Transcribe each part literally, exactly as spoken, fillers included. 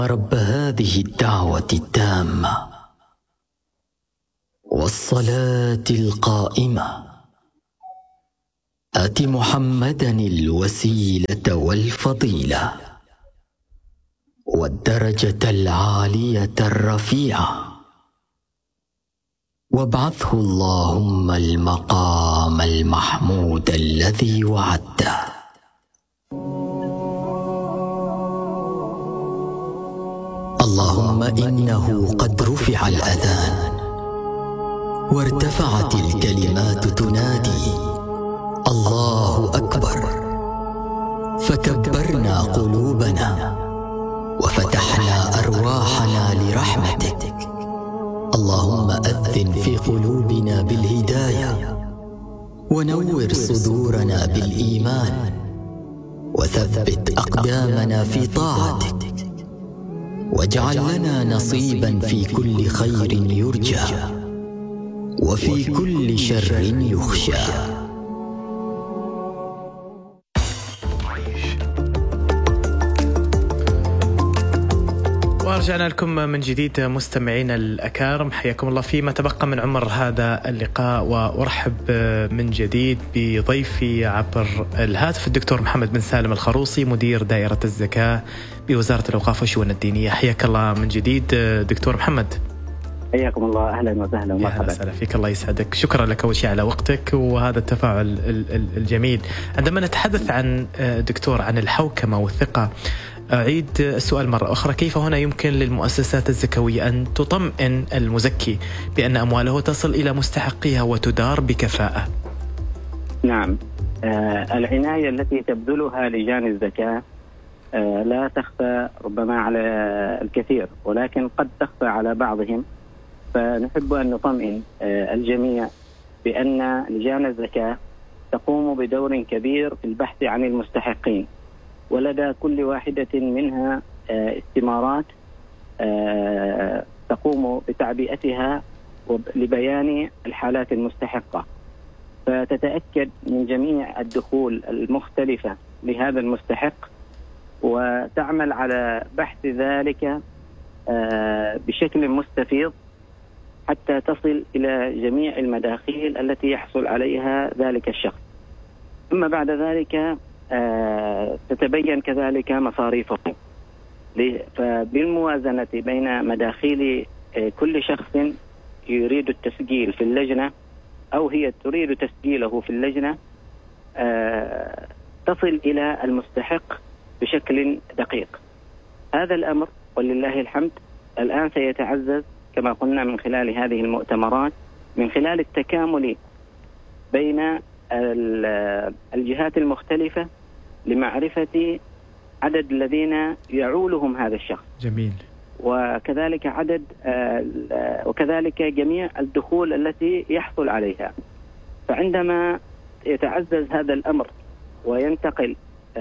رب هذه الدعوة التامة والصلاة القائمة آت محمدا الوسيلة والفضيلة والدرجة العالية الرفيعة وابعثه اللهم المقام المحمود الذي وعدته. اللهم إنه قد رفع الأذان وارتفعت الكلمات تنادي الله أكبر، فكبرنا قلوبنا وفتحنا أرواحنا لرحمتك. اللهم أذن في قلوبنا بالهداية ونور صدورنا بالإيمان وثبت أقدامنا في طاعتك واجعل لنا نصيبا في كل خير يرجى وفي كل شر يخشى. ورجعنا لكم من جديد مستمعين الأكارم، حياكم الله فيما تبقى من عمر هذا اللقاء، وأرحب من جديد بضيفي عبر الهاتف الدكتور محمد بن سالم الخروصي، مدير دائرة الزكاة بوزارة الأوقاف والشؤون الدينية. حياك الله من جديد دكتور محمد. حياكم الله، أهلا وسهلا ومرحبا. أهلا وسهلا فيك، الله يسعدك. شكرا لك أول شيء على وقتك وهذا التفاعل الجميل. عندما نتحدث عن دكتور عن الحوكمة والثقة، أعيد السؤال مرة أخرى، كيف هنا يمكن للمؤسسات الزكوية أن تطمئن المزكي بأن أمواله تصل إلى مستحقيها وتدار بكفاءة؟ نعم، آه العناية التي تبذلها لجان الزكاة آه لا تخفى ربما على الكثير، ولكن قد تخفى على بعضهم، فنحب أن نطمئن آه الجميع بأن لجان الزكاة تقوم بدور كبير في البحث عن المستحقين، ولدى كل واحدة منها استمارات تقوم بتعبئتها لبيان الحالات المستحقة، فتتأكد من جميع الدخول المختلفة لهذا المستحق وتعمل على بحث ذلك بشكل مستفيض حتى تصل إلى جميع المداخيل التي يحصل عليها ذلك الشخص. ثم بعد ذلك آه تتبين كذلك مصاريفه، فبالموازنة بين مداخيل آه كل شخص يريد التسجيل في اللجنة أو هي تريد تسجيله في اللجنة آه تصل إلى المستحق بشكل دقيق. هذا الأمر ولله الحمد الآن سيتعزز كما قلنا من خلال هذه المؤتمرات، من خلال التكامل بين الجهات المختلفة لمعرفة عدد الذين يعولهم هذا الشخص. جميل. وكذلك عدد وكذلك جميع الدخول التي يحصل عليها. فعندما يتعزز هذا الأمر وينتقل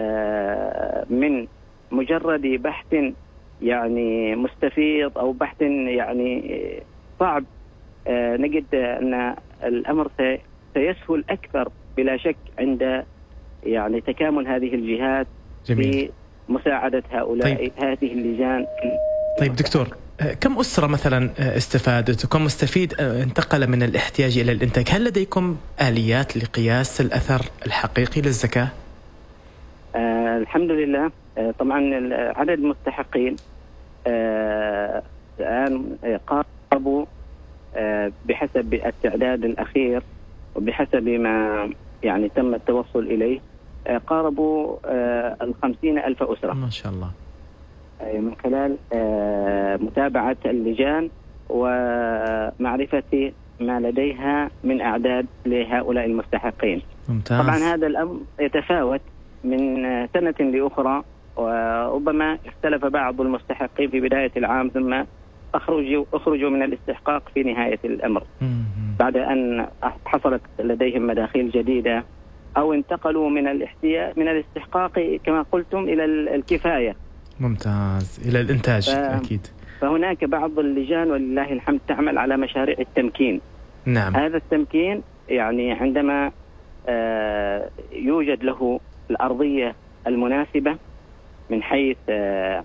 من مجرد بحث يعني مستفيض أو بحث يعني صعب، نجد أن الأمر سيسهل أكثر بلا شك عند يعني تكامل هذه الجهات. جميل. بمساعدة هؤلاء. طيب. هذه اللجان. طيب دكتور، كم أسرة مثلا استفادت وكم مستفيد انتقل من الاحتياج إلى الإنتاج؟ هل لديكم آليات لقياس الأثر الحقيقي للزكاة؟ آه الحمد لله. آه طبعا عدد المستحقين آه الآن قاربوا آه بحسب التعداد الأخير وبحسب ما يعني تم التوصل إليه آه قاربوا آه الخمسين ألف أسرة ما شاء الله، آه من خلال آه متابعة اللجان ومعرفة ما لديها من أعداد لهؤلاء المستحقين. ممتاز. طبعا هذا الأمر يتفاوت من سنة لأخرى، وربما اختلف بعض المستحقين في بداية العام ثم أخرجوا أخرجوا من الاستحقاق في نهاية الأمر بعد أن حصلت لديهم مداخيل جديدة أو انتقلوا من الاحتياج من الاستحقاق كما قلتم إلى الكفاية. ممتاز، إلى الإنتاج. ف... أكيد. فهناك بعض اللجان ولله الحمد تعمل على مشاريع التمكين. نعم. هذا التمكين يعني عندما آه يوجد له الأرضية المناسبة من حيث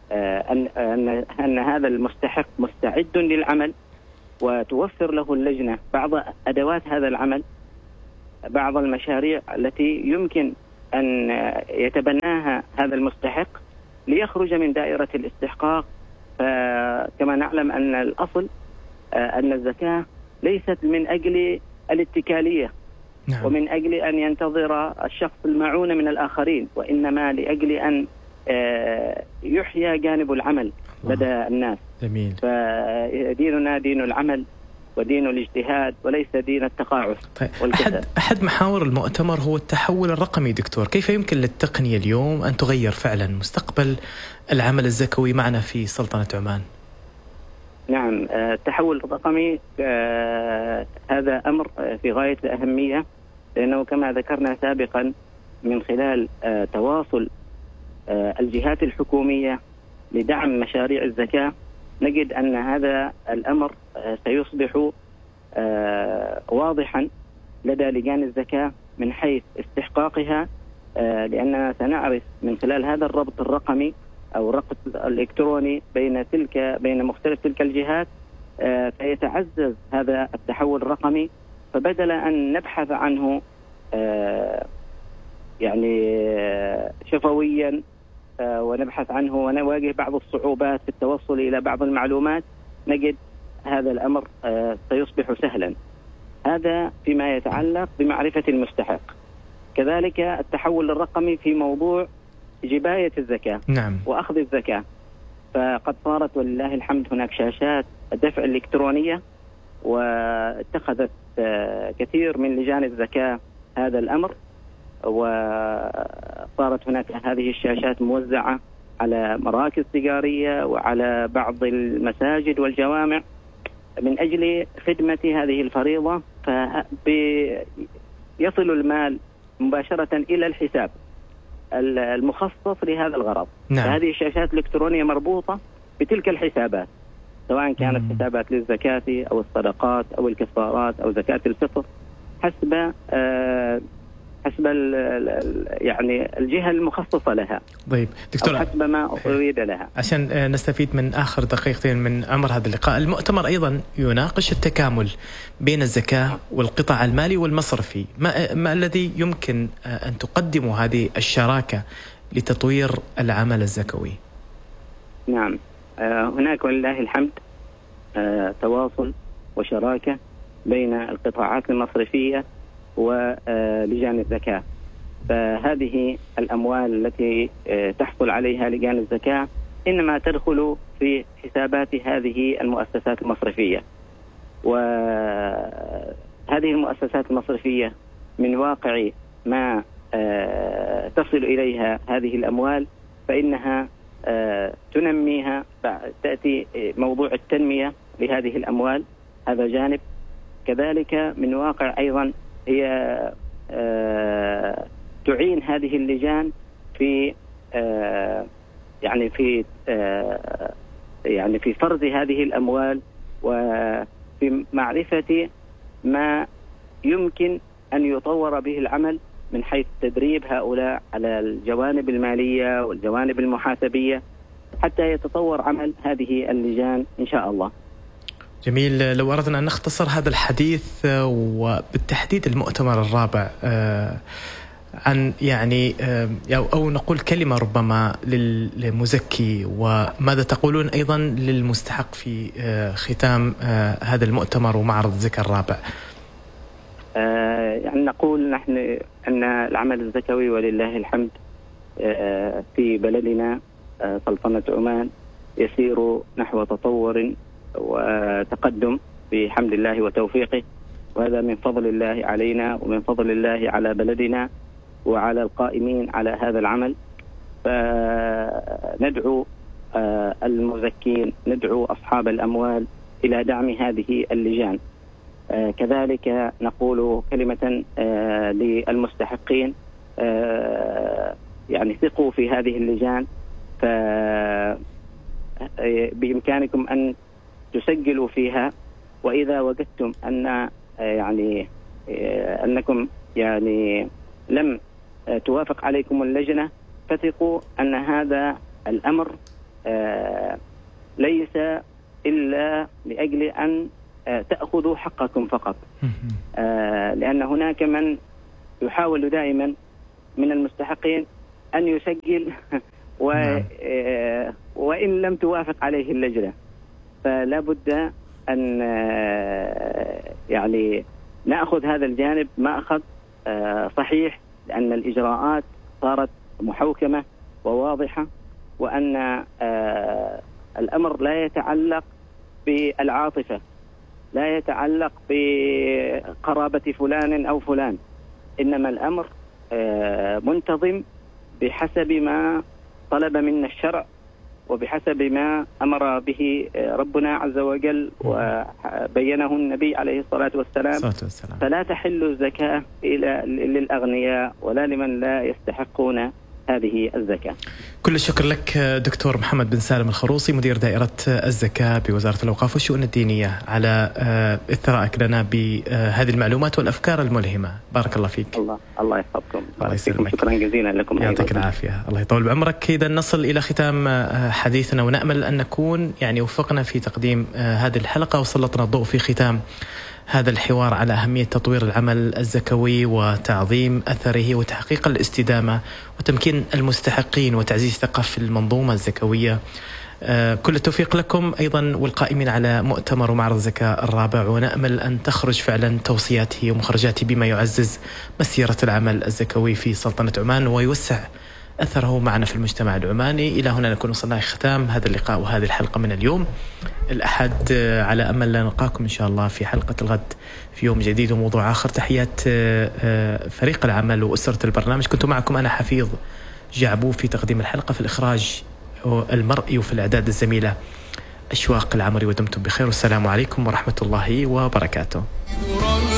أن أن أن هذا المستحق مستعد للعمل، وتوفر له اللجنة بعض أدوات هذا العمل، بعض المشاريع التي يمكن أن يتبناها هذا المستحق ليخرج من دائرة الاستحقاق. فكما نعلم أن الأصل أن الزكاة ليست من أجل الاتكالية، نعم. ومن أجل أن ينتظر الشخص المعونة من الآخرين، وإنما لأجل أن يحيى جانب العمل لدى الناس. جميل. فديننا دين العمل ودين الاجتهاد وليس دين التقاعس. طيب. أحد, أحد محاور المؤتمر هو التحول الرقمي. دكتور، كيف يمكن للتقنية اليوم أن تغير فعلا مستقبل العمل الزكوي معنا في سلطنة عمان؟ نعم، التحول الرقمي هذا أمر في غاية الأهمية، لأنه كما ذكرنا سابقا من خلال تواصل الجهات الحكومية لدعم مشاريع الزكاة نجد أن هذا الأمر سيصبح واضحا لدى لجان الزكاة من حيث استحقاقها، لأننا سنعرف من خلال هذا الربط الرقمي أو الربط الإلكتروني بين تلك بين مختلف تلك الجهات، فيتعزز هذا التحول الرقمي. فبدل أن نبحث عنه يعني شفويا ونبحث عنه ونواجه بعض الصعوبات في التوصل إلى بعض المعلومات، نجد هذا الأمر سيصبح سهلا. هذا فيما يتعلق بمعرفة المستحق. كذلك التحول الرقمي في موضوع جباية الزكاة، نعم. وأخذ الزكاة، فقد صارت ولله الحمد هناك شاشات الدفع الإلكترونية، واتخذت كثير من لجان الزكاة هذا الأمر، وصارت هناك هذه الشاشات موزعة على مراكز تجارية وعلى بعض المساجد والجوامع من أجل خدمة هذه الفريضة، فيصل المال مباشرة إلى الحساب المخصص لهذا الغرض. نعم. فهذه الشاشات الإلكترونية مربوطة بتلك الحسابات، سواء كانت مم. حسابات للزكاة أو الصدقات أو الكفارات أو زكاة الفطر، حسب آه حسب يعني الجهة المخصصة لها. طيب دكتور، حسب ما أريد لها. عشان نستفيد من آخر دقيقتين من عمر هذا اللقاء، المؤتمر أيضا يناقش التكامل بين الزكاة والقطاع المالي والمصرفي. ما, ما الذي يمكن أن تقدم هذه الشراكة لتطوير العمل الزكوي؟ نعم، هناك ولله الحمد تواصل وشراكة بين القطاعات المصرفية ولجان الزكاة. فهذه الأموال التي تحصل عليها لجان الزكاة إنما تدخل في حسابات هذه المؤسسات المصرفية، وهذه المؤسسات المصرفية من واقع ما تصل إليها هذه الأموال فإنها تنميها، تأتي موضوع التنمية لهذه الأموال، هذا جانب. كذلك من واقع أيضا هي آه تعين هذه اللجان في آه يعني في آه يعني في فرز هذه الأموال وفي معرفة ما يمكن أن يطور به العمل من حيث تدريب هؤلاء على الجوانب المالية والجوانب المحاسبية حتى يتطور عمل هذه اللجان إن شاء الله. جميل. لو أردنا أن نختصر هذا الحديث وبالتحديد المؤتمر الرابع عن يعني أو نقول كلمة ربما للمزكي، وماذا تقولون أيضا للمستحق في ختام هذا المؤتمر ومعرض الزكاة الرابع؟ يعني نقول نحن أن العمل الزكوي ولله الحمد في بلدنا سلطنة عمان يسير نحو تطور وتقدم بحمد الله وتوفيقه، وهذا من فضل الله علينا ومن فضل الله على بلدنا وعلى القائمين على هذا العمل. فندعو المزكين، ندعو أصحاب الأموال إلى دعم هذه اللجان. كذلك نقول كلمة للمستحقين، يعني ثقوا في هذه اللجان، فبإمكانكم أن تسجلوا فيها، وإذا وجدتم أن يعني أنكم يعني لم توافق عليكم اللجنة فثقوا أن هذا الأمر ليس إلا لأجل أن تأخذوا حقكم فقط، لأن هناك من يحاول دائما من المستحقين أن يسجل و وإن لم توافق عليه اللجنة، فلا بد أن يعني نأخذ هذا الجانب مأخذ صحيح، لأن الإجراءات صارت محوكمة وواضحة، وأن الأمر لا يتعلق بالعاطفة، لا يتعلق بقرابة فلان أو فلان، إنما الأمر منتظم بحسب ما طلب منا الشرع وبحسب ما أمر به ربنا عز وجل وبينه النبي عليه الصلاة والسلام. فلا تحل الزكاة إلى للأغنياء ولا لمن لا يستحقون هذه الزكاة. كل الشكر لك دكتور محمد بن سالم الخروصي، مدير دائرة الزكاة بوزارة الأوقاف والشؤون الدينية، على إثراءك لنا بهذه المعلومات والأفكار الملهمة. بارك الله فيك. الله الله يحفظكم. الله يسلمك. شكرا جزيلا لكم. يعطيك العافية. الله يطول بعمرك. إذا نصل إلى ختام حديثنا، ونأمل أن نكون يعني وفقنا في تقديم هذه الحلقة وسلطنا الضوء في ختام هذا الحوار على أهمية تطوير العمل الزكوي وتعظيم أثره وتحقيق الاستدامة وتمكين المستحقين وتعزيز ثقافة المنظومة الزكوية. كل التوفيق لكم أيضا والقائمين على مؤتمر ومعرض الزكاة الرابع، ونأمل أن تخرج فعلا توصياته ومخرجاته بما يعزز مسيرة العمل الزكوي في سلطنة عمان ويوسع أثره معنا في المجتمع العماني. إلى هنا نكون وصلنا لختام هذا اللقاء وهذه الحلقة من اليوم الأحد، على أمل لا نلقاكم إن شاء الله في حلقة الغد في يوم جديد وموضوع آخر. تحيات فريق العمل وأسرة البرنامج، كنت معكم أنا حفيظ جعبو في تقديم الحلقة، في الإخراج المرئي وفي الإعداد الزميلة أشواق العمري، ودمتم بخير والسلام عليكم ورحمة الله وبركاته.